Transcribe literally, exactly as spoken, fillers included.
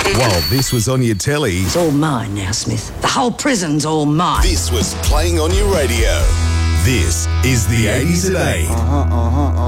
While this was on your telly, It's all mine now, Smith. The whole prison's all mine. this was playing on your radio. This is the eighties at eight. Uh-huh, uh-huh, uh-huh.